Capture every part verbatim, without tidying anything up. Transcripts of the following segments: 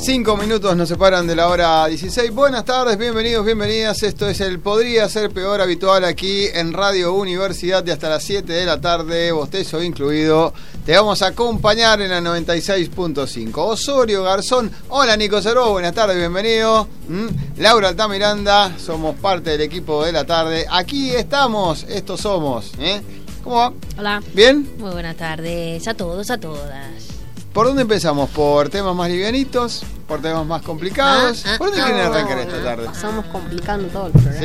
Cinco minutos nos separan de la hora dieciséis. Buenas tardes, bienvenidos, bienvenidas. Esto es el Podría Ser Peor habitual aquí en Radio Universidad de hasta las siete de la tarde, bostezo incluido. Te vamos a acompañar en la noventa y seis punto cinco. Osorio Garzón. Hola Nico Ceró, buenas tardes, bienvenido. ¿Mm? Laura Altamiranda, somos parte del equipo de la tarde. Aquí estamos, estos somos. ¿eh? ¿Cómo va? Hola. ¿Bien? Muy buenas tardes a todos, a todas. ¿Por dónde empezamos? ¿Por temas más livianitos? ¿Por temas más complicados? Ah, ah, ¿Por dónde no, quieren arrancar esta no. tarde? Pasamos complicando todo el programa. ¿Sí?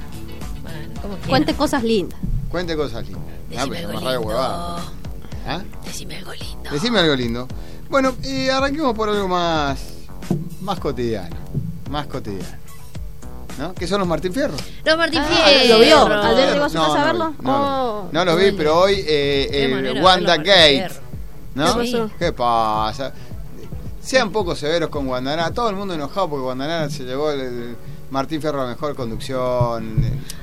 Bueno, ¿cómo quieras? Cuente cosas lindas. Cuente cosas lindas. Decime Ah, pero algo más radio lindo. huevada. ¿Ah? Decime algo lindo. Decime algo lindo. Bueno, y arranquemos por algo más, más cotidiano. Más cotidiano. ¿No? ¿Qué son los Martín Fierro? Los Martín Ah, Fierro. ¿lo vio? ¿Ayer llegó a su No, casa no a verlo? vi, no, Oh. no lo vi, pero hoy eh, Qué manera el de Wanda verlo, Martín Gate. Fierro. ¿No? Sí. ¿Qué pasa? Sean poco severos con Guandanara. Todo el mundo enojado porque Guandanara se llevó el, el Martín Fierro a la mejor conducción.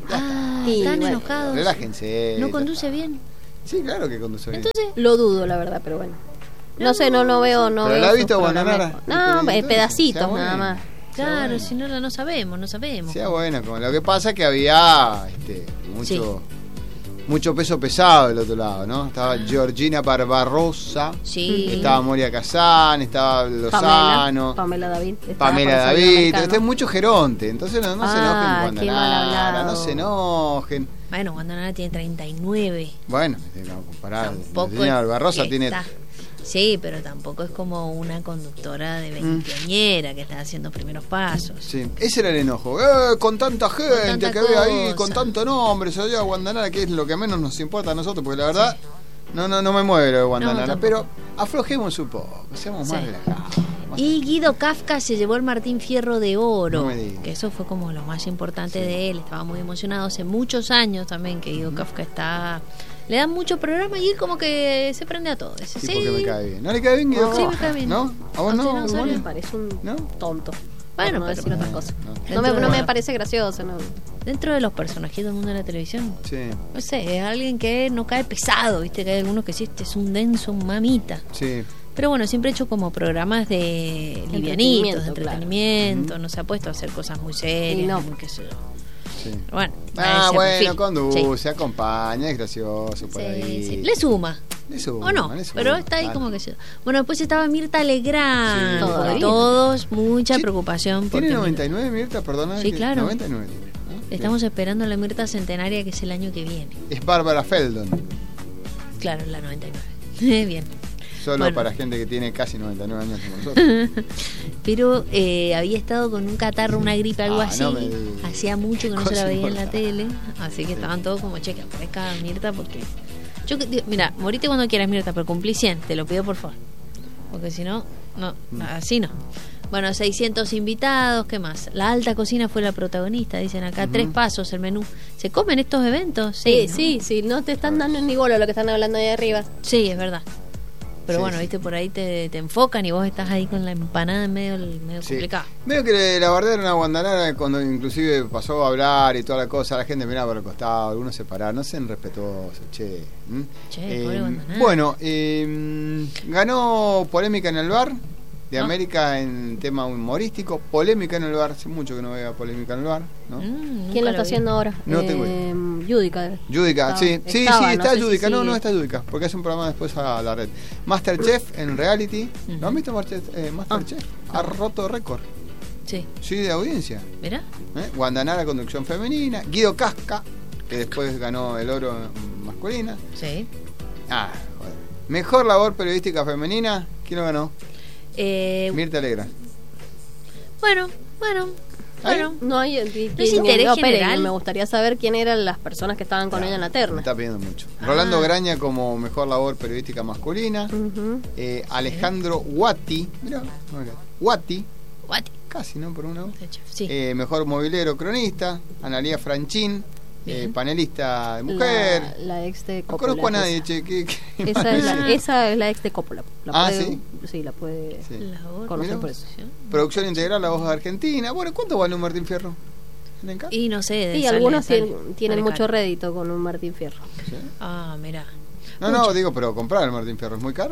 Ah, Y están bueno, enojados. Relájense. No conduce bien. Sí, claro que conduce bien. Entonces, Lo dudo, la verdad, pero bueno. No sé, no, no veo, no ¿Pero veo la ha sus visto programas. Guandanara? No, Entonces, eh, pedacitos sea bueno. nada más. claro, bueno. si no la no sabemos, no sabemos. Sea bueno, como lo que pasa es que había este, mucho, mucho peso pesado del otro lado, ¿no? Estaba Georgina Barbarossa, Sí. estaba Moria Kazán, estaba Lozano, Pamela, Pamela David. estaba Pamela por ser David, americano. este es mucho geronte, entonces no, no se Ah, enojen qué con mal Guandanara, hablado. no se enojen. Bueno, Guandanara tiene treinta y nueve. Bueno, tenemos que comparar. Tampoco Georgina es- Barbarossa tiene... está. Sí, pero tampoco es como una conductora de veinteañera que está haciendo primeros pasos. Sí, ese era el enojo. Eh, con tanta gente tanta que había ahí, cosa. con tanto nombre, se oía Guandanara, que es lo que menos nos importa a nosotros, porque la verdad no, no, no me mueve lo de Guandanara. tampoco. Pero aflojemos un poco, seamos más Sí. relajados. más- Y Guido Kafka se llevó el Martín Fierro de Oro, No me digas. que eso fue como lo más importante de él. Estaba muy emocionado hace muchos años también que Guido Kafka está... Le dan mucho programa y él como que se prende a todo. Dice, Sí, sí, porque me cae bien. ¿No le cae bien Guido No, sí, me Kafka? cae bien. ¿No? ¿A vos ¿A no? usted no, ¿Vos Osorio? Me no? parece un ¿No? tonto. Bueno, por no pero- decir otra cosa. No. No, me, Dentro no de- me parece gracioso, no. dentro de los personajes del mundo de la televisión. Sí, No sé, es alguien que no cae pesado, viste que hay algunos que sí, este es un denso, un mamita. sí. Pero bueno, siempre he hecho como programas de livianitos, de Entretenimiento, entretenimiento, claro. no se ha puesto a hacer cosas muy serias, Y no. muy qué sé yo. sí. Bueno, Ah, ese bueno, perfil. conduce, acompaña, es gracioso por Sí, ahí. sí. Le suma. Le suma, O no, le suma, pero está ahí claro. como que se... Bueno, después estaba Mirta Legrand. Sí, Porque todavía. todos, mucha Sí, preocupación. ¿Tiene porque noventa y nueve, Mirta? Perdona. Sí, que- claro. noventa y nueve tiene, ¿no? estamos esperando la Mirta Centenaria, que es el año que viene. Es Bárbara Feldon. Claro, la noventa y nueve. Bien. Solo Bueno. para gente que tiene casi noventa y nueve años como nosotros. Pero eh, había estado con un catarro, una gripe, algo Ah, así. no me digas. Hacía mucho que no se Cosa la veía en la importante. tele. Así que estaban todos como, che, que aparezca Mirta porque... Yo que- digo, mira, morite cuando quieras, Mirta, pero cumplí cien, te lo pido por favor. Porque si no, no, así no. Bueno, seiscientos invitados, ¿qué más? La alta cocina fue la protagonista, dicen acá, tres pasos el menú. ¿Se comen estos eventos? Sí, ¿no? sí, sí, no te están dando ni bola lo que están hablando ahí arriba. Sí, es verdad. Pero Sí, bueno, sí. viste, por ahí te, te enfocan y vos estás ahí con la empanada en medio, medio Sí. complicado. Medio que la bardearon a Guandanara cuando inclusive pasó a hablar y toda la cosa, la gente miraba por el costado, algunos se pararon, no sean respetuosos, che. ¿Mm? Che, pobre Guandanara. bueno, eh, ganó polémica en el bar de Ah. América en tema humorístico, polémica en el bar, hace mucho que no vea polémica en el bar, ¿no? Mm, nunca ¿Quién lo está vi. haciendo ahora? No tengo eh, Yudica. Yudica, Estaba- sí, sí, estaba, sí, no está sé si Yudica, no, sigue. no está Yudica, porque hace un programa después a la red. Masterchef en reality, ¿no han visto Masterchef? Eh, Masterchef? Ah. Ha roto récord, Sí, sí, de audiencia. ¿mirá? ¿eh? Guandanara, conducción femenina, Guido Casca, que después ganó el oro masculina. Sí. Ah, joder. Mejor labor periodística femenina, ¿quién lo ganó? Eh, Mirta Legrand. bueno, bueno, ¿Ahí? bueno. No hay quién- es interés no, espere, general. me gustaría saber quién eran las personas que estaban con Ah, ella en la Me terna. está pidiendo mucho. Rolando Ah. Graña como mejor labor periodística masculina. Ujú. Eh, Alejandro Guati, mirá, mirá, Guati, What? casi, ¿no? Por una voz. Sí. Eh, mejor movilero cronista, Analía Franchín, eh, Bien. panelista de mujer. La, la ex de No Coppola. conozco a esa. nadie, che. ¿qué, qué Esa es, la, Ah. esa es la ex de Coppola. La Ah, puede, ¿sí? Sí, la puede Sí. Labor, conocer Mirá. por eso. Producción integral, La Voz de Argentina. Bueno, ¿cuánto vale un Martín Fierro? ¿Tienen acá? Y no sé. de Y sale- algunos sale- tienen, tienen sale mucho caro. rédito con un Martín Fierro. ¿Sí? Ah, mira. No, no, digo, pero comprar el Martín Fierro es muy caro.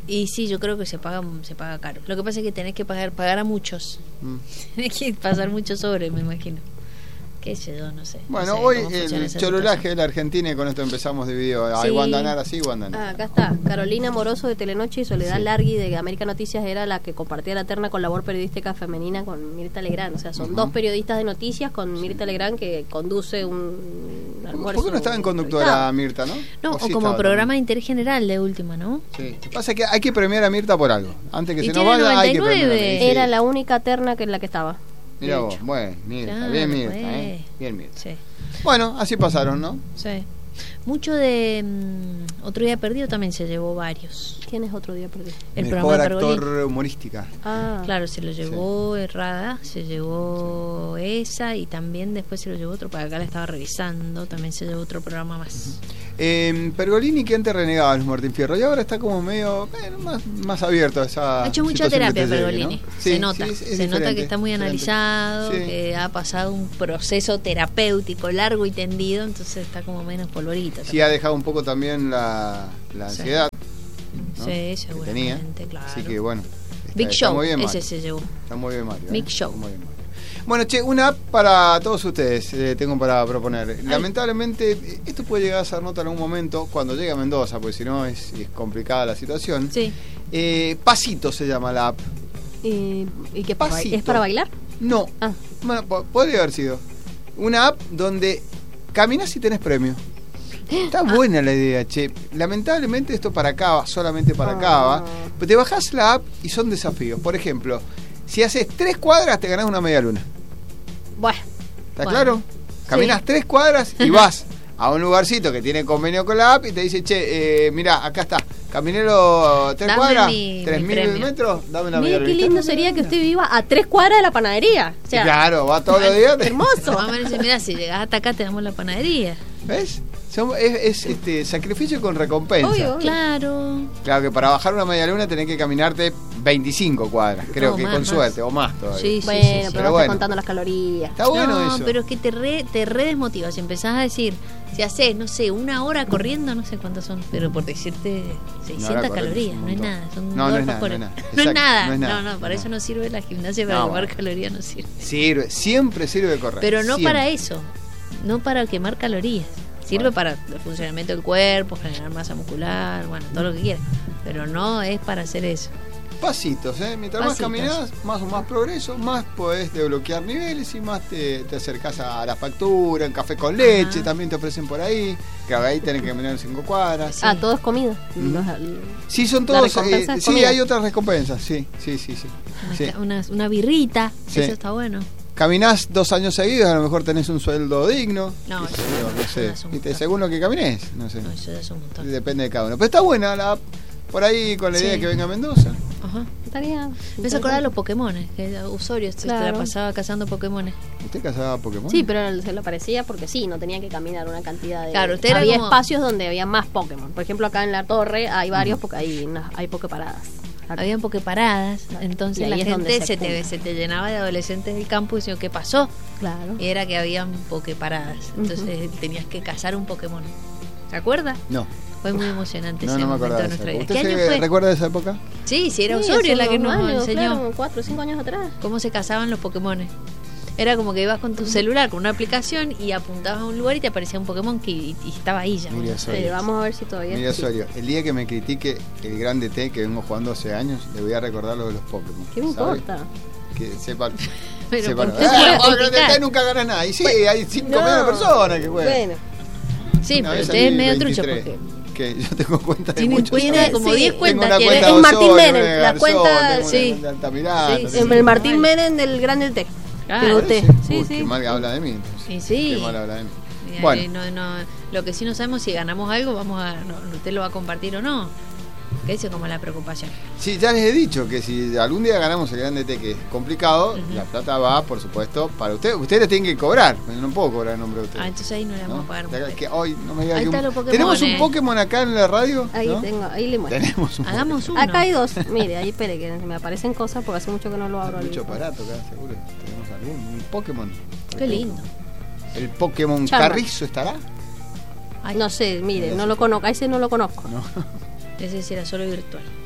Y sí, yo creo que se paga se paga caro. Lo que pasa es que tenés que pagar pagar a muchos. Mm. Tenés que pasar mucho sobre, me imagino. Qué sé yo, no sé. Bueno, no sé hoy cómo funciona el esa cholulaje situación. de la Argentina y con esto empezamos dividido. Hay Sí. Guandanara sí, Guandanara. Ah, acá está. Carolina Moroso de Telenoche y Soledad Sí. Largui de América Noticias era la que compartía la terna con labor periodística femenina con Mirta Legrand. O sea, son Ujú. dos periodistas de noticias con Mirta Legrand que conduce un almuerzo. ¿Por qué no estaba en conductora entrevistado. Mirta, no? No, o, sí como estaba programa también? de interés general de última, ¿no? Sí. Lo que pasa es que hay que premiar a Mirta por algo. Antes que Y se nos tiene vaya, hay que noventa y premiar a nueve. Mirta. Sí. Era la única terna que en la que estaba. Mirá de vos, hecho. bueno, Mirta, Claro, bien Mirta, pues. ¿eh? Bien Mirta. Sí, Bueno, así pasaron, ¿no? sí. Mucho de mm, Otro Día Perdido también se llevó varios. ¿Quién es otro día perdido? El Mejor programa de Pergolini. actor humorística. Ah, Claro, se lo llevó Errada, se llevó esa y también después se lo llevó otro, para acá la estaba revisando, también se llevó otro programa más. Eh, Pergolini, que antes renegaba a los Martín Fierro y ahora está como medio eh, más, más abierto a esa Ha hecho mucha situación que terapia te llegue, Pergolini, ¿no? se Sí, nota, sí, es- es se nota diferente, que está muy diferente. analizado, Sí. que ha pasado un proceso terapéutico largo y tendido, entonces está como menos polvorito. Sí, ha dejado un poco también la, la Sí. ansiedad, ¿no? Sí, que tenía. seguramente, claro. Así que bueno, está, Big está Show, muy bien, ese Mario. se llevó. Está muy bien, Mario. Big ¿eh? Show. Está muy bien, Mario. Bueno, che, una app para todos ustedes eh, tengo para proponer. Lamentablemente, eh, esto puede llegar a ser nota en algún momento cuando llegue a Mendoza, porque si no es, es complicada la situación. Sí. Eh, Pasito se llama la app. ¿Y, y qué para, Pasito. es para bailar? No, Ah, bueno, po- podría haber sido. Una app donde caminas y tenés premio. Está buena la idea, che. Lamentablemente esto para Cava, solamente para Ah. Cava. Pero te bajás la app y son desafíos. Por ejemplo, si haces tres cuadras te ganás una media luna. bueno. ¿Está Bueno. claro? Caminas Sí. tres cuadras y vas a un lugarcito que tiene convenio con la app y te dice, che, eh, mirá, acá está. Caminé los tres Dame cuadras, mi- tres mi mil premio. metros, dame una Mire media qué lunita. lindo sería que usted viva a tres cuadras de la panadería. O sea, Claro, va todos los días. te- hermoso. Vamos a ver si, mirá, si llegás hasta acá te damos la panadería. ¿Ves? Son- es es, este, sacrificio con recompensa. Obvio. Claro. Claro que para bajar una media luna tenés que caminarte veinticinco cuadras, creo No, que más, con más. suerte, o más todavía. Sí, sí, Bueno, sí, sí. pero, Pero no bueno. está contando las calorías. Está bueno no, eso. pero es que te re, te re desmotiva. Si empezás a decir, si haces, no sé, una hora corriendo, no sé cuántas son, pero por decirte seiscientas Una hora corriendo calorías, es un no es montón. nada. Son No, no dos es nada, alfajores. no es nada. No es Exacto, nada. no es nada, No, no, para no. eso no sirve la gimnasia, para No, quemar bueno. calorías no sirve. Sirve, siempre sirve correr. Pero no siempre. para eso, no para quemar calorías. Sirve Bueno. para el funcionamiento del cuerpo, generar masa muscular, bueno, todo lo que quieras. Pero no es para hacer eso. Pasitos, ¿eh? Mientras Pasitos. más caminás, más o más progreso, más podés desbloquear niveles y más te, te acercás a la factura, en café con leche, Ajá. también te ofrecen por ahí. Que ahí tenés que caminar cinco cuadras. Sí. Ah, todo es comida. Ujú. Los- Sí, son La todos. recompensa eh, es sí, comida. hay otras recompensas, sí, sí, sí, sí. Una, Sí. una, una birrita, Sí. eso está bueno. Caminás dos años seguidos, a lo mejor tenés un sueldo digno. No, qué eso- sé yo, no eso sé. ya es un ¿Viste? montón. Según lo que camines, no sé. No, eso ya es un montón. Depende de cada uno. Pero está buena la app. Por ahí con la idea Sí. de que venga a Mendoza. Ajá. Estaría. Me hace acordar de los Pokémones, que Osorio se Claro. la pasaba cazando Pokémones. ¿Usted cazaba Pokémon? Sí, pero se lo parecía porque sí, no tenía que caminar una cantidad de. Claro, usted era había como- espacios donde había más Pokémon. Por ejemplo, acá en la torre hay varios porque hay, unas- hay Poképaradas. Acá. Habían pokeparadas, entonces Y ahí la es donde gente se se te, junta. se te llenaba de adolescentes del campo y decían, ¿qué pasó? Claro. Y era que habían pokeparadas, entonces tenías que cazar un Pokémon. ¿Se acuerda? No. Fue muy emocionante No, ese no me momento acordaba de de esa nuestra época. vida. ¿Qué ¿Usted año se fue? recuerda de esa época? Sí, sí, era Sí, Osorio hace la que unos nos años, enseñó claro, cuatro o cinco años atrás. cómo se cazaban los Pokémones. Era como que ibas con tu celular, con una aplicación y apuntabas a un lugar y te aparecía un Pokémon que y, y estaba ahí ya. Mira, bueno. Osorio. Eh, vamos a ver si todavía. Mira, sí. Osorio, el día que me critique el grande T que vengo jugando hace años, le voy a recordar lo de los Pokémon. ¿Qué me ¿sabe? importa? Que sepan. Pero sepan. ¿por qué Ah, se puede con el grande criticar? T nunca gana nada. Y sí, hay cinco No, millones de personas que juegan. Bueno, Sí, Una pero vez usted es salí medio trucho veintitrés. porque Que yo tengo cuenta de Tiene muchos cuenta años. como Sí, diez tengo cuentas. una tiene. cuenta Es de Martín Osorio, Menem, una de la Garzón, cuenta- tengo una sí. cuenta de Altamirano, Sí, no sí, sé. el, el Martín Mal. Menem del Grande T. Ah, de Parece. usted. Sí, Uy, sí. qué mal habla de mí. entonces. Y sí. Qué mal habla de mí. Y ahí Bueno. no, no, lo que sí no sabemos si ganamos algo, vamos a, no, usted lo va a compartir o no. Que esa es como la preocupación. Sí, ya les he dicho que si algún día ganamos el Grande T, que es complicado, Ujú. la plata va, por supuesto, para ustedes. Ustedes le tienen que cobrar. Yo no puedo cobrar el nombre de ustedes. Ah, entonces ahí no le vamos ¿no? a pagar. De acá- más. que hoy no me diga Ahí que un- están los Pokémon, Tenemos un eh. Pokémon acá en la radio. Ahí ¿no? tengo, ahí le muestro. Tenemos un Hagamos uno. Acá hay dos. Mire, ahí espere que me aparecen cosas porque hace mucho que no lo abro. Pokémon. el- Mucho aparato acá, seguro. Tenemos algún un Pokémon. Qué lindo. El Pokémon Charmander. Carrizo estará. Ay, No sé, mire, no lo conozco. A ese no lo conozco. No. ese sí era solo virtual.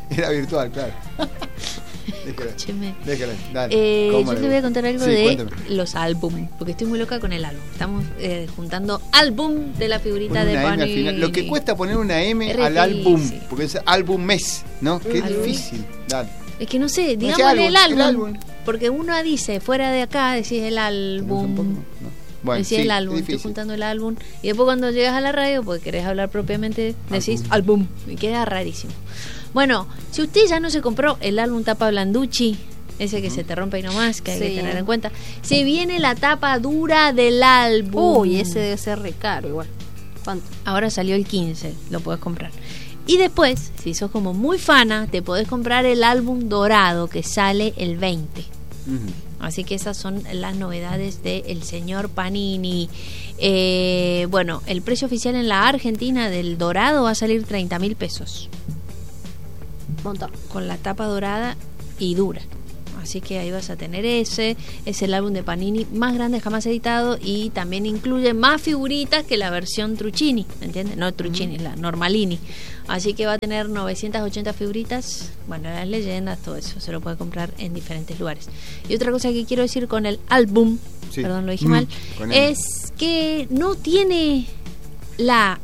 Era virtual, claro. Escúcheme. Déjale, dale. Eh, yo le te voy a contar algo sí, de cuéntame. los álbum, porque estoy muy loca con el álbum. Estamos eh, juntando álbum de la figurita Pon de una M al Panini. final. Lo que cuesta poner una M Es al difícil. álbum, porque es álbum mes, ¿no? Qué Álbum. difícil. Dale. Es que no sé, No, digamos ese álbum, el álbum, el álbum. porque uno dice fuera de acá, decís el ¿Tenés álbum. un poco? No. Bueno, Decís sí, el es álbum, estoy difícil. juntando el álbum. Y después cuando llegas a la radio, porque querés hablar propiamente, decís álbum. Y queda rarísimo. Bueno, si usted ya no se compró el álbum tapa Blanducci, ese que uh-huh. se te rompe y no más, que hay sí. que tener en cuenta, se viene la tapa dura del álbum. Uy, ese debe ser re caro igual. ¿Cuánto? Ahora salió el quince, lo podés comprar. Y después, si sos como muy fana, te podés comprar el álbum dorado que sale el veinte. Uh-huh. Así que esas son las novedades del señor Panini. Eh, bueno, el precio oficial en la Argentina del dorado va a salir treinta mil pesos. Montón. Con la tapa dorada y dura. Así que ahí vas a tener ese. Es el álbum de Panini más grande jamás editado y también incluye más figuritas que la versión Truccini, ¿entiendes? No Truccini, mm. la Normalini. Así que va a tener novecientas ochenta figuritas, bueno, las leyendas, todo eso. Se lo puede comprar en diferentes lugares. Y otra cosa que quiero decir con el álbum, sí. perdón, lo dije mm. mal, es que no tiene la...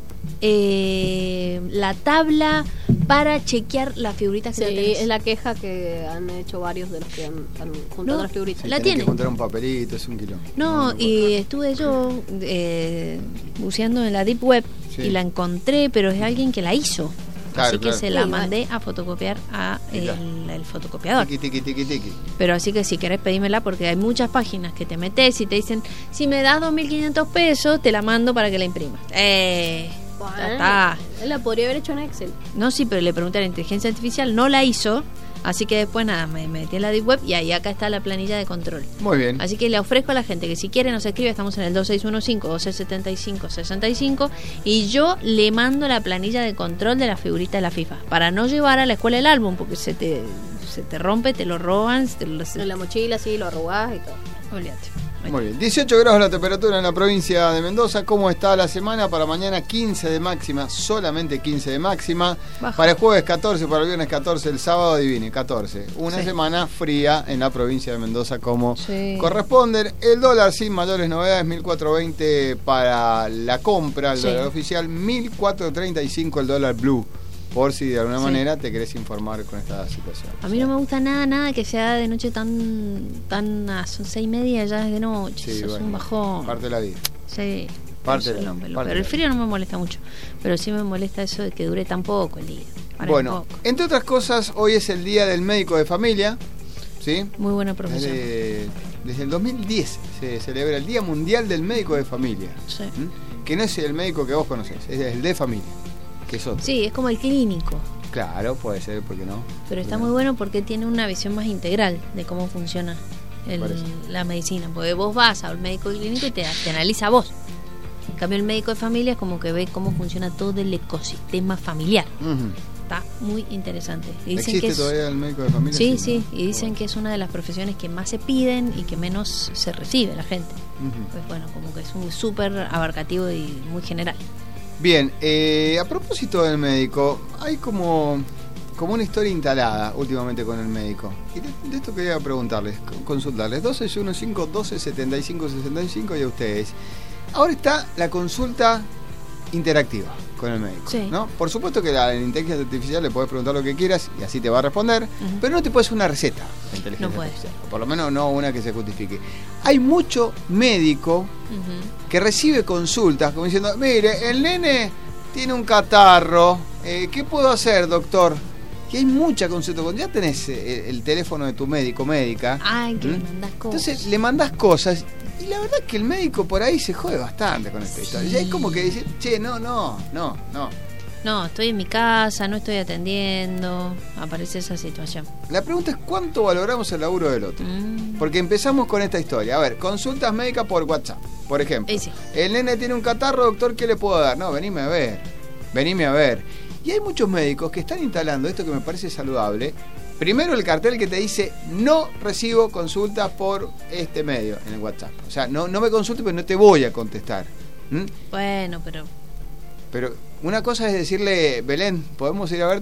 Eh, la tabla para chequear las figuritas que sí, tenés. Es la queja que han hecho varios de los que han, han juntado no, las figuritas. Sí, la tiene tiene. que juntar un papelito, es un kilo. No, no, no y estuve yo eh, buceando en la Deep Web sí. y la encontré, pero es alguien que la hizo. Claro, así que claro. se la mandé a fotocopiar a el, el fotocopiador. Tiki, tiki, tiki, tiki. Pero así que si querés pedímela, porque hay muchas páginas que te metes y te dicen, si me das dos mil quinientos pesos, te la mando para que la imprimas. Eh... Bueno, ya está. Él la podría haber hecho en Excel. No, sí, pero le pregunté a la inteligencia artificial, no la hizo, así que después nada, me metí en la Deep Web y ahí acá está la planilla de control. Muy bien. Así que le ofrezco a la gente que si quiere nos escribe, estamos en el dos seis uno cinco, doce setenta y cinco, sesenta y cinco y yo le mando la planilla de control de la figurita de la FIFA, para no llevar a la escuela el álbum, porque se te, se te rompe, te lo roban, te lo... en la mochila, sí, lo arrugás y todo. Olvídate. Muy bien, dieciocho grados la temperatura en la provincia de Mendoza. ¿Cómo está la semana? Para mañana quince de máxima, solamente quince de máxima. Baja. Para el jueves catorce, para el viernes catorce, el sábado adivine, catorce. Una sí. semana fría en la provincia de Mendoza como sí. corresponde. El dólar sin mayores novedades, mil cuatrocientos veinte para la compra, el sí. dólar oficial, mil cuatrocientos treinta y cinco el dólar blue. Por si de alguna sí. manera te querés informar con esta situación. A mí no me gusta nada, nada que sea de noche tan, tan a son seis y media ya es de noche, sí, eso bueno, es un bajón. Parte de la vida. Sí. Parte de la vida. Pero el frío no me molesta mucho, pero sí me molesta eso de que dure tan poco el día. Bueno, entre otras cosas, hoy es el Día del Médico de Familia, ¿sí? Muy buena profesión. Desde, desde el dos mil diez se celebra el Día Mundial del Médico de Familia. Sí. ¿Mm? Que no es el médico que vos conocés, es el de familia. Que es otro. Sí, es como el clínico. Claro, puede ser, ¿por qué no? Pero está muy bueno porque tiene una visión más integral de cómo funciona el, la medicina. Porque vos vas a un médico clínico y te, te analiza a vos. En cambio, el médico de familia es como que ve cómo funciona todo el ecosistema familiar. Uh-huh. Está muy interesante. Y dicen ¿Existe que es, todavía el médico de familia? Sí, sí, sí, y dicen bueno. que es una de las profesiones que más se piden y que menos se recibe la gente. Uh-huh. Pues bueno, como que es un súper abarcativo y muy general. Bien, eh, a propósito del médico, hay como, como una historia instalada últimamente con el médico. Y de, de esto quería preguntarles, consultarles. dos seis uno cinco, doce setenta y cinco, sesenta y cinco y a ustedes. Ahora está la consulta interactiva con el médico, sí. ¿no? Por supuesto que a la inteligencia artificial le podés preguntar lo que quieras y así te va a responder, uh-huh. pero no te puedes una receta de inteligencia no artificial, por lo menos no una que se justifique. Hay mucho médico uh-huh. que recibe consultas como diciendo, mire, el nene tiene un catarro, eh, ¿qué puedo hacer, doctor? Que hay mucha consulta, cuando ya tenés el, el teléfono de tu médico, médica, ay, que ¿Mm? le mandás cosas. Entonces le mandás cosas. Y la verdad es que el médico por ahí se jode bastante con esta sí. historia. Y hay como que dice, che, no, no, no, no. No, estoy en mi casa, no estoy atendiendo, aparece esa situación. La pregunta es cuánto valoramos el laburo del otro. Mm. Porque empezamos con esta historia. A ver, consultas médicas por WhatsApp, por ejemplo. Sí. El nene tiene un catarro, doctor, ¿qué le puedo dar? No, venime a ver, venime a ver. Y hay muchos médicos que están instalando esto que me parece saludable. Primero el cartel que te dice, no recibo consultas por este medio en el WhatsApp. O sea, no, no me consultes, pero no te voy a contestar. ¿Mm? Bueno, pero... Pero una cosa es decirle, Belén, ¿podemos ir a verte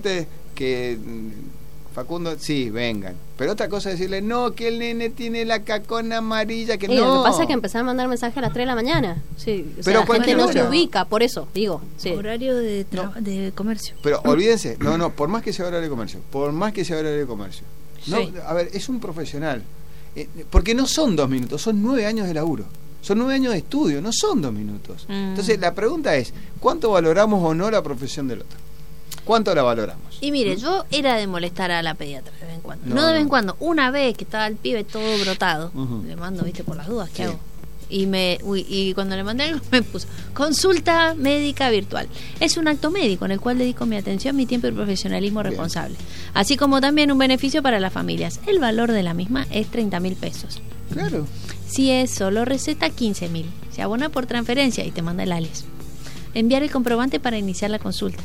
que Facundo, sí, vengan. Pero otra cosa es decirle, no, que el nene tiene la cacona amarilla, que y no. Lo que pasa es que empezaron a mandar mensajes a las tres de la mañana. Sí, o pero sea, la gente no se hora. ubica, por eso, digo. Sí. Horario de, tra- No. de comercio. Pero olvídense, no, no, por más que sea horario de comercio, por más que sea horario de comercio. No, Sí. a ver, es un profesional. Eh, porque no son dos minutos, son nueve años de laburo. Son nueve años de estudio, no son dos minutos. Mm. Entonces, la pregunta es, ¿cuánto valoramos o no la profesión del otro? ¿Cuánto la valoramos? Y mire, yo era de molestar a la pediatra de vez en cuando. No, No, de vez en no. cuando. Una vez que estaba el pibe todo brotado, Ujú. le mando, viste, por las dudas, ¿qué Sí. hago? Y me uy, y cuando le mandé algo me puso consulta médica virtual. Es un acto médico en el cual dedico mi atención, mi tiempo y profesionalismo Bien. responsable. Así como también un beneficio para las familias. El valor de la misma es treinta mil pesos. Claro. Si es solo receta, quince mil. Se abona por transferencia y te manda el alias. Enviar el comprobante para iniciar la consulta.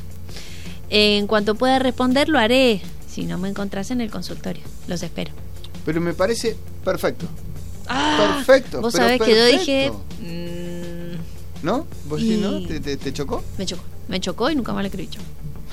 En cuanto pueda responder, lo haré. Si no me encontrás en el consultorio, los espero. Pero me parece perfecto. Ah, Perfecto. Vos pero sabés que yo dije. perfecto. mm, ¿No? ¿Vos y- sí, no? ¿Te, te, te chocó? me chocó. Me chocó y nunca más le escribí yo.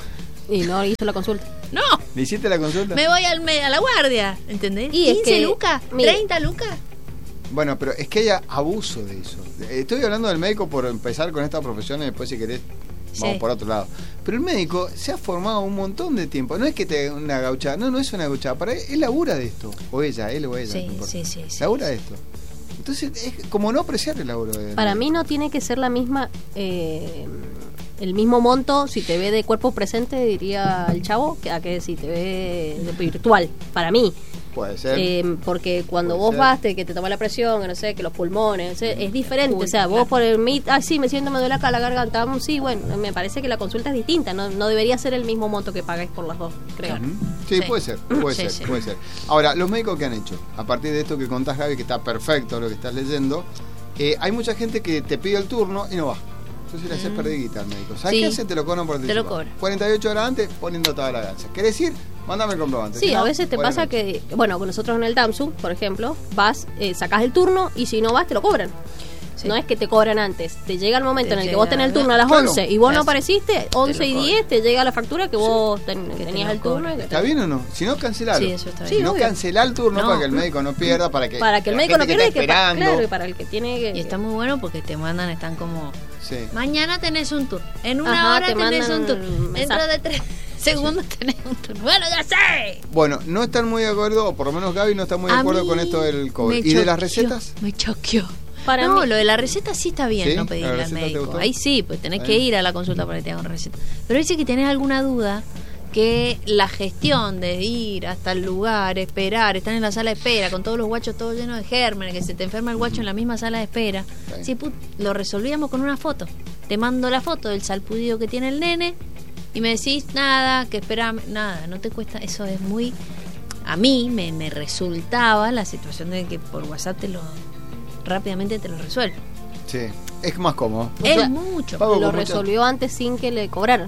Y no hizo la consulta. ¡No! ¿Le hiciste la consulta? Me voy al me- a la guardia. ¿Entendés? Y es quince que, lucas, mire, treinta lucas. Bueno, pero es que hay abuso de eso. Estoy hablando del médico por empezar con esta profesión y después, si querés, vamos Sí. por otro lado. Pero el médico se ha formado un montón de tiempo. No es que te una gauchada, no, no es una gauchada. Para él, él labura de esto. O ella, él o ella. Sí, no importa. sí, sí, sí, labura sí. de esto. Entonces, es como no apreciar el laburo de Para mí no tiene que ser la misma, eh, el mismo monto si te ve de cuerpo presente, diría el chavo, que a que si te ve de virtual. Para mí. Puede ser. Eh, porque cuando Puede vos ser. vas, te, que te toma la presión, que no sé, que los pulmones, o sea, es diferente. Uy, o sea, vos claro. por el mit, ah, sí, me siento, me duele acá la garganta, mm, sí, bueno, me parece que la consulta es distinta, no, no debería ser el mismo monto que pagáis por las dos, creo. Ujú. Sí, Sí. puede ser, puede Sí, ser, sí. puede ser. Ahora, los médicos que han hecho, a partir de esto que contás, Gaby, que está perfecto lo que estás leyendo, eh, hay mucha gente que te pide el turno y no va. Entonces le haces Mm. perdiguita al médico. ¿Sabes Sí. qué hace? Te lo cobran por Te lo anticipado. cobra. cuarenta y ocho horas antes poniendo toda la gancha. ¿Querés ir? Mándame el comprobante. Sí, Si no, a veces te buenas pasa noches. que, bueno, con nosotros en el DAMSU, por ejemplo, vas, eh, sacás el turno y si no vas te lo cobran. Sí. No es que te cobran antes, te llega el momento Te en el que llega- vos tenés el turno a las Claro. once y vos Te no hace- apareciste, once y cobran. diez te llega la factura que vos ten- Que te tenías lo el turno. cobran. y que te- ¿Está bien o no? Si no, cancelalo. Sí, eso está Si bien. no, obvio. cancelá el turno No. para que el médico no pierda, para que, Para que el la médico no gente pierda y que que está pa- esperando. claro, y para el que tiene que... Y está muy bueno porque te mandan, están como. Sí. Mañana tenés un tour. En una Ajá, hora te tenés mandan un tour. un Dentro mensaje. de tres segundos tenés un tour. Bueno, ya sé. Bueno, no están muy de acuerdo, o por lo menos Gaby no está muy de A acuerdo mí con esto del COVID. me ¿Y de las choqueó, recetas? Me choqueó. Para no, mí- lo de la receta sí está bien, ¿Sí? no ¿La pedirle al receta te médico. gustó? Ahí sí, pues tenés Está que bien. ir a la consulta para que te hagan receta. Pero dice que tenés alguna duda, que la gestión de ir hasta el lugar, esperar, estar en la sala de espera, con todos los guachos todos llenos de gérmenes, que se te enferma el guacho en la misma sala de espera. Sí. Sí, put, lo resolvíamos con una foto. Te mando la foto del salpudido que tiene el nene y me decís, nada, que esperame, nada, no te cuesta, eso es muy... A mí me, me resultaba la situación de que por WhatsApp te lo rápidamente te lo resuelve. Sí. Es más cómodo. Es sea, mucho. Pago lo con mucha- resolvió antes sin que le cobraran.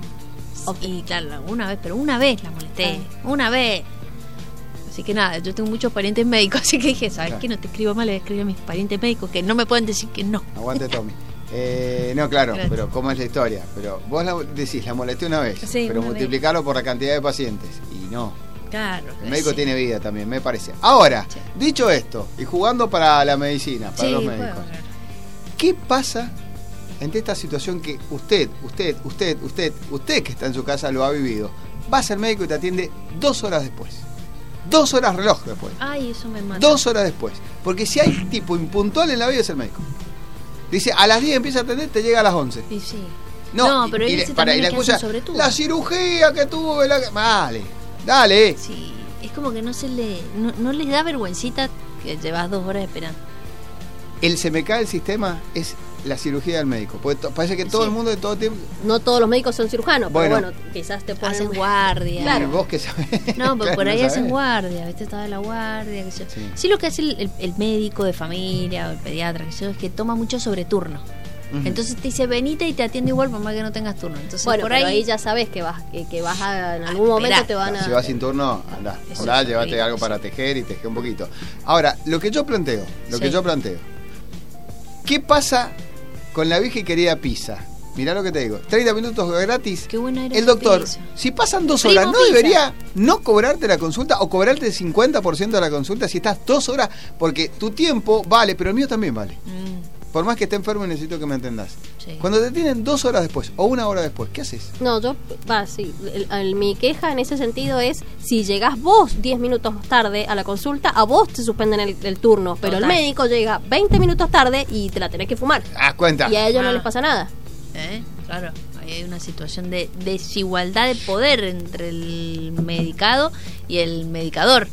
Y claro, una vez, pero una vez la molesté, una vez. Así que nada, yo tengo muchos parientes médicos, así que dije, ¿sabes Claro. qué? No te escribo mal, le escribo a mis parientes médicos que no me pueden decir que no. Aguante, Tommy. Eh, no, claro, Gracias. pero ¿cómo es la historia? Pero vos la, decís, la molesté una vez, Sí, pero una multiplicarlo por la cantidad de pacientes. Y no, Claro. el médico sí. tiene vida también, me parece. Ahora, Sí. dicho esto, y jugando para la medicina, para Sí, los puede médicos, ocurrir. ¿qué pasa ante esta situación que usted, usted, usted, usted, usted que está en su casa lo ha vivido? Vas al médico y te atiende dos horas después. Dos horas reloj después. Ay, eso me mata. Dos horas después. Porque si hay tipo impuntual en la vida es el médico. Dice, a las diez empieza a atender, te llega a las once. Y sí. No, No, pero y, él y ese le- para, también y la es que excusa, hace sobre todo. la cirugía que tuvo. La... Dale, dale. Sí, es como que no se le no, no les da vergüencita que llevas dos horas esperando. El se me cae el sistema es la cirugía del médico. Porque to- parece que todo Sí. el mundo de todo tiempo. No todos los médicos son cirujanos, Bueno. pero bueno, quizás te ponen... Hacen guardia. Y vos que sabés. No, pero Claro, por ahí no hacen sabés. guardia, ¿viste? Estaba la guardia, que yo. Sí. Sí. lo que hace el, el- el médico de familia o el pediatra, que yo, es que toma mucho sobre turno. Ujú. Entonces te dice, venite y te atiende igual por más que no tengas turno. Entonces Bueno, por pero ahí, ahí ya sabes que vas, que, que vas a, en A algún momento esperar. te van a... Si vas sin turno, anda, Eso andá, es llévate horrible, algo sí. para tejer y teje un poquito. Ahora, lo que yo planteo, lo que Sí. yo planteo, ¿qué pasa con la vieja y querida pizza? mirá lo que te digo, treinta minutos gratis. Qué buena era el esa doctor, pizza. si pasan dos Primo horas, ¿no pizza. debería no cobrarte la consulta o cobrarte el cincuenta por ciento de la consulta si estás dos horas? Porque tu tiempo vale, pero el mío también vale. Mm, Por más que esté enfermo, necesito que me entendas. sí. Cuando te tienen dos horas después o una hora después, ¿qué haces? No, yo, va, sí. El- el- mi queja en ese sentido es: si llegás vos diez minutos tarde a la consulta, a vos te suspenden el, el turno, pero Total. el médico llega veinte minutos tarde y te la tenés que fumar. Haz cuenta. Y a ellos no Ah. les pasa nada. ¿Eh? Claro, ahí hay una situación de desigualdad de poder entre el medicado y el medicador.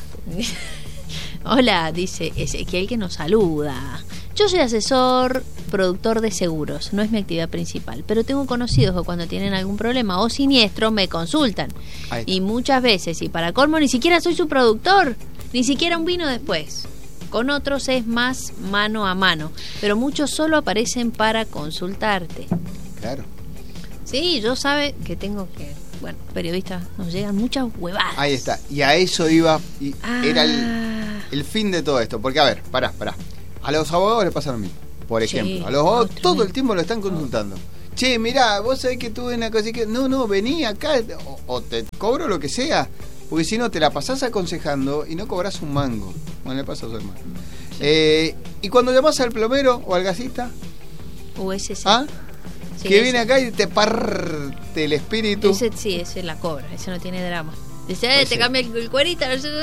Hola, dice Ezequiel que nos saluda. Yo soy asesor, productor de seguros, no es mi actividad principal, pero tengo conocidos que cuando tienen algún problema o siniestro me consultan. Ahí está. Y muchas veces, y para colmo, ni siquiera soy su productor, ni siquiera un vino después. Con otros es más mano a mano, pero muchos solo aparecen para consultarte. Claro. Sí, yo sabe que tengo que... Bueno, periodistas, nos llegan muchas huevadas. Ahí está. Y a eso iba. Y Ah. era el, el fin de todo esto. Porque, a ver, pará, pará. A los abogados les pasa lo mismo. Por Sí. ejemplo, a los abogados Otro todo mismo. el tiempo lo están consultando. Che, mirá, vos sabés que tuve una cosa que... No, no, vení acá. O, o te cobro lo que sea. Porque si no, te la pasás aconsejando y no cobras un mango. Bueno, le pasa a su hermano. Eh, y cuando llamás al plomero o al gasista, O ese sí. ¿ah? Sí, que ese. viene acá y te parte el espíritu. Ese sí, ese la cobra, ese no tiene drama. Dice, eh, Pues te sí. cambia el, el cuerito,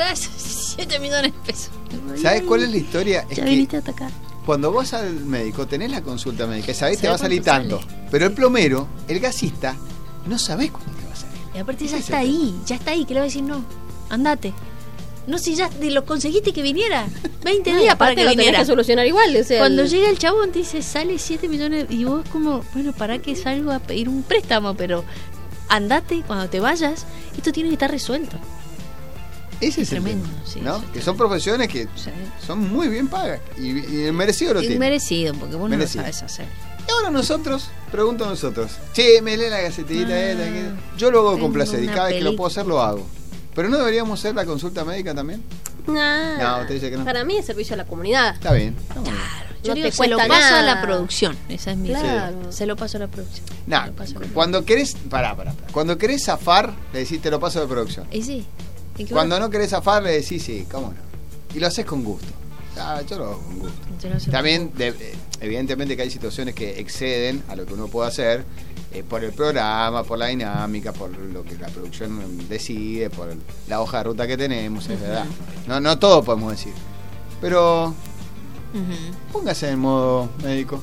siete millones de pesos. ¿Sabes cuál es la historia? Es Ya que viniste a atacar. cuando vas al médico, tenés la consulta médica, y sabés te ¿Sabés va a salir cuánto tanto. sale? Pero el plomero, el gasista, no sabés cuánto te va a salir. Y aparte ya Ese está es el ahí, ya está ahí, que le va a decir no, andate. No, si ya te lo conseguiste que viniera. veinte No, y días para aparte que lo tenés viniera. que solucionar igual. O sea, Cuando el- llega el chabón te dice, sale siete millones. Y vos como, bueno, para que salgo a pedir un préstamo, pero andate cuando te vayas. Esto tiene que estar resuelto. Ese es Tremendo, el tema, sí, ¿no? sí, Que son profesiones que Sí. son muy bien pagas. Y, y merecido lo tienen. Merecido, porque vos Merecido. no lo sabes hacer. Y ahora nosotros, pregunto a nosotros, che, me lee la gacetita Ah, esta, que- yo lo hago con tengo placer y una cada vez que lo puedo película. hacer lo hago. Pero no deberíamos hacer la consulta médica también. Nah, No, usted dice que no. Para mí es servicio a la comunidad. Está bien. está muy bien. Claro, yo No digo, te se lo cuesta paso a nada. la producción. Esa es mi Claro. Se lo paso a la producción. Nah, Se lo paso a la cuando querés, pará, pará, pará. Cuando querés zafar, le decís te lo paso de producción. producción. Y sí. ¿Y qué Cuando bueno? no querés zafar, le decís sí, cómo no. Y lo haces con gusto. Ah, yo lo hago con gusto. Yo no sé También, cómo. de- eh, evidentemente que hay situaciones que exceden a lo que uno puede hacer eh, por el programa, por la dinámica, por lo que la producción decide, por el- la hoja de ruta que tenemos, es verdad. No, no todo podemos decir. Pero Ujú, póngase en modo médico.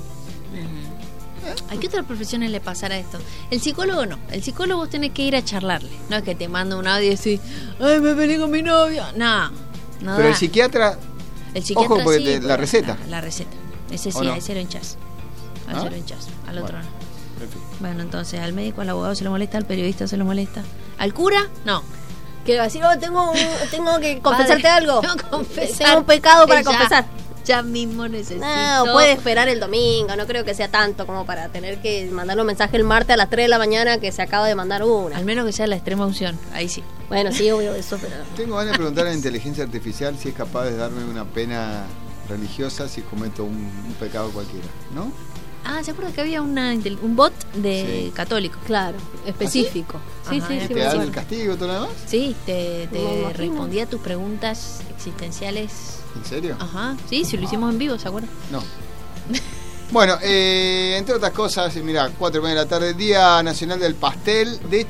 ujú. ¿A qué otras profesiones le pasará esto? El psicólogo no. El psicólogo vos tenés que ir a charlarle. No es que te manda un audio y decís, ay, me peleé con mi novio. No, no Pero da. el psiquiatra, El psiquiatra ojo, porque sí, te- pero la receta. La, la receta. Ese sí, ¿O no? a ese lo hinchás. A ese ¿Ah? lo hinchás. Al otro Bueno. no. en fin. Bueno, entonces al médico, al abogado se lo molesta, al periodista se lo molesta. ¿Al cura? No. Que le va a decir, oh, tengo, un- tengo que confesarte Padre, algo. tengo que confesar. Tengo un pecado para Ya, confesar. Ya mismo necesito. No, puede esperar el domingo, no creo que sea tanto como para tener que mandarle un mensaje el martes a las tres de la mañana que se acaba de mandar una. Al menos que sea la extrema unción. Ahí sí. Bueno, sí, obvio eso, pero... Tengo ganas de preguntar a la inteligencia artificial si es capaz de darme una pena religiosa si cometo un, un pecado cualquiera, ¿no? Ah, ¿se acuerda que había una, intel- un bot de Sí. católico? Claro, específico. Sí, Ajá, sí, era sí, ¿Te me dan acuerdo. el castigo y todo lo demás? Sí, te, te Me imagino. respondía a tus preguntas existenciales. ¿En serio? Ajá, sí, si lo hicimos en vivo, ¿se acuerda? No. Bueno, eh, entre otras cosas, mira, cuatro y media de la tarde, Día Nacional del Pastel de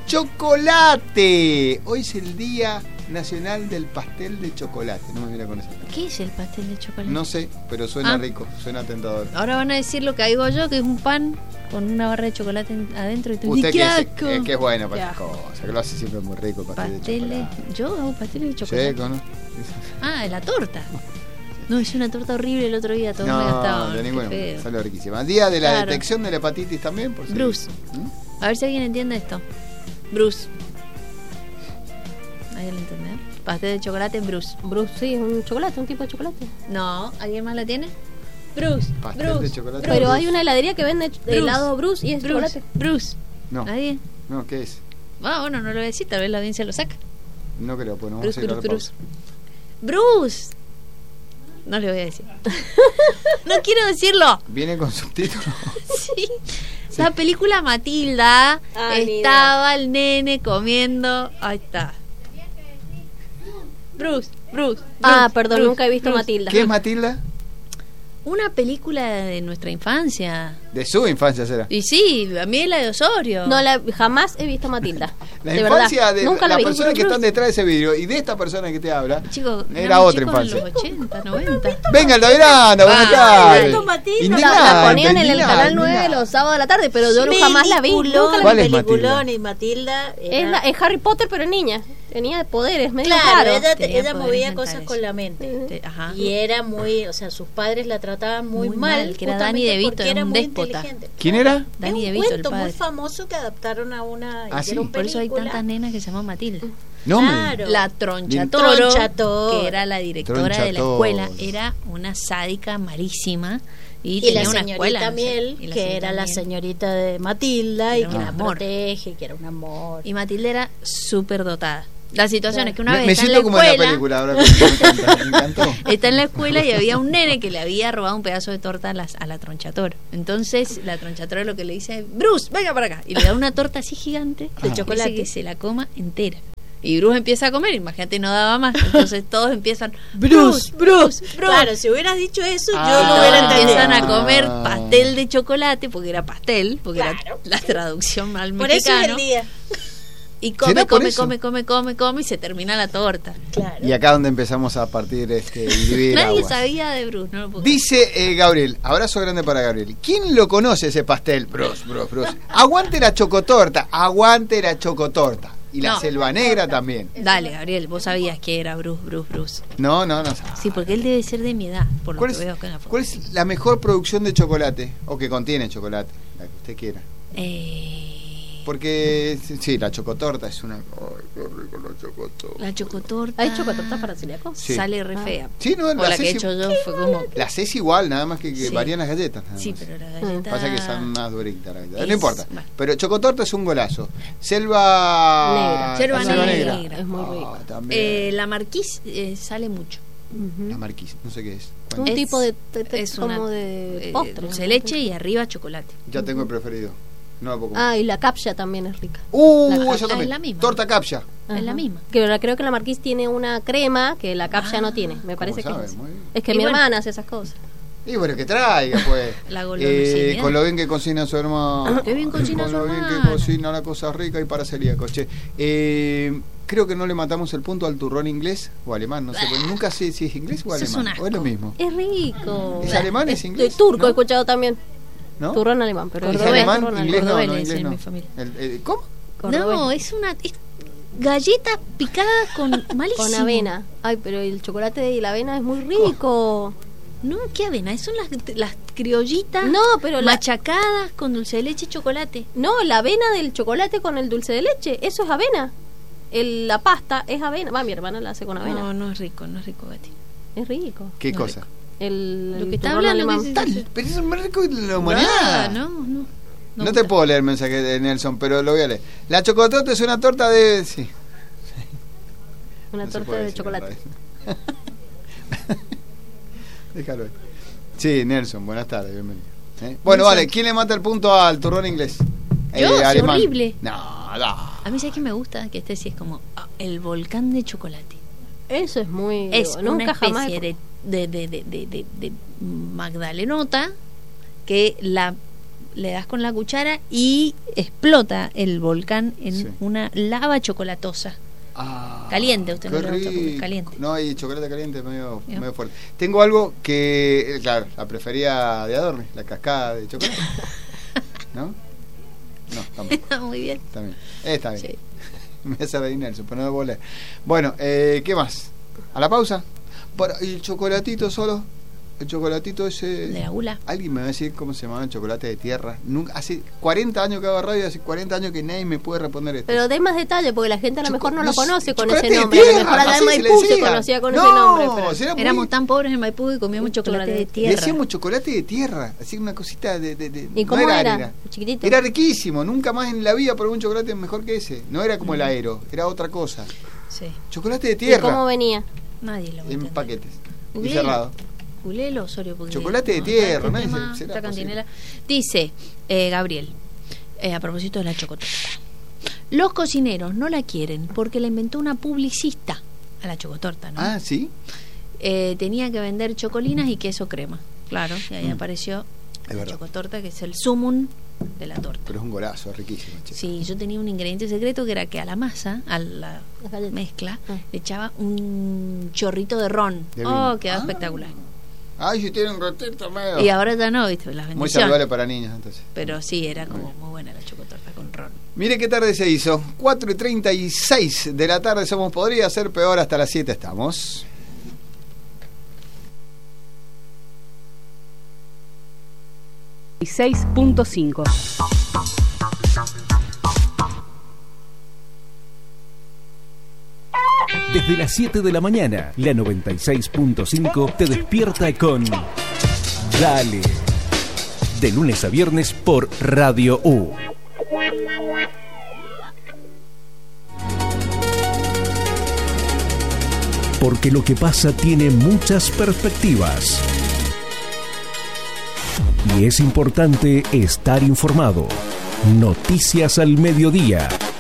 Chocolate. Hoy es el Día Nacional del Pastel de Chocolate. No me mira con esa cara. ¿Qué es el pastel de chocolate? No sé, pero suena Ah. rico, suena tentador. Ahora van a decir lo que digo yo, que es un pan con una barra de chocolate en- adentro y tú Usted dices, que ¡qué es, asco! es que es bueno para Qué esas cosas, que lo hace siempre muy rico el pastel Pasteles, de chocolate. yo hago pasteles de chocolate. Seco, ¿no? Ah, la torta. No, hice una torta horrible el otro día, todo me No, gastaba. de Qué ninguna feo. manera, salió riquísima. Día de la Claro. detección de la hepatitis también, por si- Bruce. ¿Mm? A ver si alguien entiende esto. Bruce. ¿Alguien lo entiende? Pastel de chocolate Bruce. Bruce, sí, es un chocolate, un tipo de chocolate. No, ¿alguien más la tiene? Bruce. Pastel Bruce. de chocolate. Pero Bruce. hay una heladería que vende ch- Bruce. helado Bruce y es Bruce. chocolate. Bruce. No, ¿Nadie? no, ¿qué es? Ah, bueno, no lo voy a decir, tal vez la audiencia lo saca. No creo, pues no vamos Bruce, a ir a la Bruce, pausa. Bruce. Bruce. No le voy a decir. No quiero decirlo. ¿Viene con subtítulos? Sí. La película Matilda, Ah, ni estaba el nene comiendo. Ahí está. Bruce, Bruce. Ah, Bruce, perdón, Bruce, nunca he visto Bruce. Matilda. ¿Qué es Matilda? Una película de nuestra infancia. De su infancia será. Y sí, a mí es la de Osorio. No, la, jamás he visto Matilda. La de infancia verdad. de Nunca las la vi. personas que están detrás de ese vidrio y de esta persona que te habla. Chicos, Era éramos otra chicos en infancia. los ochenta, noventa. Venga, Altamiranda, buenas Ah, tardes. Alberto Matilda. La, Indignante, la ponían en el indignante, canal nueve indignante. los sábados de la tarde, pero yo no- jamás la vi. Peliculón, Nunca la ¿Cuál vi. es Matilda? peliculón, y Matilda era- Es, la- es Harry Potter, pero niña. Tenía poderes, medio claro, raro. ella, Tenía ella poderes movía mentales. cosas con la mente. Te- Ajá. Y era muy, o sea, sus padres la trataban muy, Muy mal, mal, que era justamente Danny DeVito, porque era era un muy déspota. inteligente. ¿Quién era? Es Danny un DeVito, el cuento muy padre. famoso que adaptaron a una Ah, hicieron sí. Por eso hay película. tantas nenas que se llaman Matilda. No, me- Claro. La Tronchatoro, Tronchatoro. que era la directora de la Tronchatoro. escuela, era una sádica malísima y, Y tenía la una señorita escuela. no sé, Miel, y la que señorita era la Miel. señorita de Matilda y Era que un la amor. protege, que era un amor. Y Matilda era súper dotada. La situación es que una me, vez me está en siento la como en la escuela, película ahora. Me encanta, me encantó. está en la escuela y había un nene que le había robado un pedazo de torta a, las, a la Tronchatoro. Entonces la Tronchatoro lo que le dice es, Bruce, venga para acá. Y le da una torta así gigante de Ah. chocolate que se la coma entera. Y Bruce empieza a comer, imagínate, no daba más. Entonces todos empiezan, Bruce, Bruce, Bruce. Claro, si hubieras dicho eso, Ah. yo Y no todos hubiera entendido. empiezan a comer pastel de chocolate, porque era pastel, porque Claro. era la traducción al Por eso es mexicano. el día. Y come, ¿Será por come, eso? come, come, come, come y se termina la torta. Claro. Y acá donde empezamos a partir este, y dividir Nadie aguas. sabía de Bruce, no lo puedo Dice eh, Gabriel, abrazo grande para Gabriel. ¿Quién lo conoce ese pastel? Bruce, Bruce, Bruce. Aguante la chocotorta, aguante la chocotorta. Y la No. selva negra también. creer. Dale, Gabriel, vos sabías que era Bruce, Bruce, Bruce. No, no, no. Sí, porque él debe ser de mi edad, por lo ¿Cuál que es, veo acá en la foto. cuál es la mejor producción de chocolate? O que contiene chocolate, la que usted quiera. Eh, Porque, sí, la chocotorta es una... Ay, qué rico la chocotorta. la chocotorta. ¿Hay chocotorta para celíacos? Sí. Sale re Ah. fea. Sí, no, O la la que he Ceci- hecho yo fue como. La haces igual, nada más que, que Sí. varían las galletas. nada Sí, más. pero la galleta. Pasa que son más duritas las galletas. Es- No importa. bueno. Pero chocotorta es un golazo. Selva Negra. Selva Selva negra. negra. Es muy Ah, rico. también. Eh, la marquís eh, sale mucho. Ujú. La marquise, no sé qué es. Un Bueno, Es- tipo de, de- de- es como una, de eh, postre. dulce de ¿no? leche y arriba chocolate. ya tengo el preferido. No lo puedo comer. Ah, y la capcha también es rica. Uh, la esa capcha también. es la misma. Torta capcha. Es la Ajá. misma. Que ahora creo que la Marquise tiene una crema que la capcha Ah, no tiene. Me parece que sabe? es. Muy bien. Es que Y mi bueno. hermana hace esas cosas. Y bueno, que traiga, pues. La golosinería. Eh, con lo bien que cocina su hermano. Qué bien cocina Con su lo bien que hermana. cocina la cosa rica y para celíacos, che. Eh, creo que no le matamos el punto al turrón inglés o alemán, no sé. Pues nunca sé si es inglés o Eso es alemán. un o es lo asco. mismo. Es rico. ¿Es alemán, es De inglés? turco ¿No? he escuchado también. ¿no? Turrón alemán, pero ¿Es Cordobés, alemán? turrón Inglés no, no, Cordobés, inglés en no. mi familia. El- el- ¿Cómo? Cordobés. No, es una es galletas picadas con malísimo. Con avena. Ay, pero el chocolate y la avena es muy rico. No, ¿qué avena? Son las, las criollitas No, pero la- machacadas con dulce de leche y chocolate. No, la avena del chocolate con el dulce de leche, eso es avena. El- la pasta es avena. Va, mi hermana la hace con avena. No, no es rico, no es rico, Gati. Es rico. ¿Qué No, cosa? El, Lo el que está turrón hablando, alemán. que es- Tal, pero eso es más rico que la Ah, humanidad. no, no. No, te puedo leer el mensaje de Nelson, pero lo voy a leer. La chocotorta es una torta de... Sí. Una No se torta puede de decir chocolate. otra vez. Déjalo ahí. Sí, Nelson, buenas tardes, bienvenido. ¿Eh? Bueno, Nelson. vale, ¿quién le mata el punto al turrón inglés? Yo, sí, alemán. horrible. No, no. A mí sabes que me gusta que este sí es como ah, el volcán de chocolate. Eso es muy. Es nunca una jamás. especie de, de, de, de, de, de- de magdalenota que la le das con la cuchara y explota el volcán en Sí. una lava chocolatosa. Ah, Caliente, usted no qué le gusta porque es rico. caliente. No, y chocolate caliente medio, Ya. medio fuerte. Tengo algo que, eh, claro, la prefería de Adorne, la cascada de chocolate. ¿No? No, tampoco. Muy bien. Está bien. Eh, está bien. Sí. Me hace reír Nelson, pero no lo puedo leer. Bueno, eh, ¿qué más? ¿A la pausa? Para, ¿y el chocolatito solo? El chocolatito ese... De la gula. ¿Alguien me va a decir cómo se llama el chocolate de tierra? Nunca, hace cuarenta años que hago radio y hace cuarenta años que nadie me puede responder esto. Pero dé más detalle, porque la gente a lo Choco- mejor no lo no sé, conoce con chocolate ese de nombre. A lo tierra, mejor allá así en se le Maipú se decía. conocía con No, ese nombre. Pero... si era muy- Éramos tan pobres en Maipú que comíamos chocolate de Le tierra. decíamos chocolate de tierra, así una cosita de... de, de- ¿Y no cómo era? harina. ¿Chiquitito? Era riquísimo, nunca más en la vida probé un chocolate mejor que ese. No era como el aero, era otra cosa. Sí. Chocolate de ¿Y tierra. cómo venía? Nadie lo va a En entender. paquetes. Y Bien. cerrado. Culelo, Osorio. Porque, Chocolate de ¿no? tierra, Este ¿no? tema ¿Será está posible? cantinela. Dice eh, Gabriel, eh, a propósito de la chocotorta. Los cocineros no la quieren porque la inventó una publicista a la chocotorta, ¿no? Ah, ¿sí? Eh, tenía que vender chocolinas y queso crema. Claro, y ahí Mm. apareció Es la verdad. chocotorta, que es el sumum de la torta. Pero es un golazo, es riquísimo. Che. Sí, yo tenía un ingrediente secreto que era que a la masa, a la Las galletas. mezcla, Ah. le echaba un chorrito de ron. De Oh, vino. quedaba Ah. espectacular. Ay, si tiene un rotito medio. Y ahora ya no, viste, las Muy bendiciones. saludable para niños, entonces. Pero sí, era como muy buena la chocotorta con ron. Mire qué tarde se hizo. cuatro y treinta y seis de la tarde somos. Podría ser peor, hasta las siete estamos. seis punto cinco. Desde las siete de la mañana, la noventa y seis punto cinco te despierta con Dale. De lunes a viernes por Radio U. Porque lo que pasa tiene muchas perspectivas. Y es importante estar informado. Noticias al mediodía.